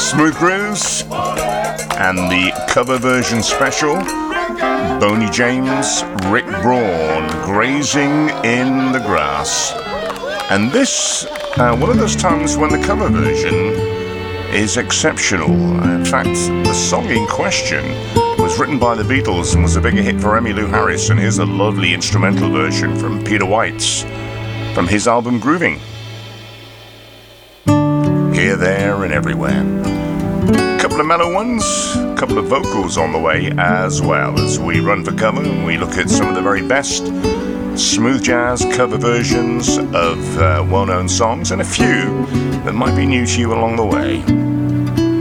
Smooth Grooves and the cover version special, Boney James, Rick Braun, Grazing in the Grass. And this, one of those times when the cover version is exceptional. In fact, the song in question was written by the Beatles and was a bigger hit for Emmylou Harris, and here's a lovely instrumental version from Peter White from his album Grooving. Here, there and everywhere. Couple of mellow ones, couple of vocals on the way as well as we run for cover and we look at some of the very best smooth jazz cover versions of well-known songs and a few that might be new to you along the way.